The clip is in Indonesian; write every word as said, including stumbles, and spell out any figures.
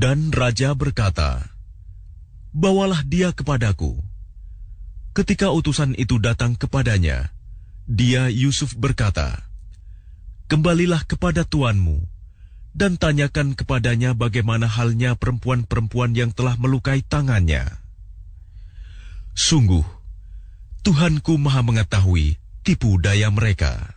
Dan raja berkata, "Bawalah dia kepadaku." Ketika utusan itu datang kepadanya, dia Yusuf berkata, "Kembalilah kepada tuanmu, dan tanyakan kepadanya bagaimana halnya perempuan-perempuan yang telah melukai tangannya. Sungguh, Tuhanku Maha mengetahui tipu daya mereka."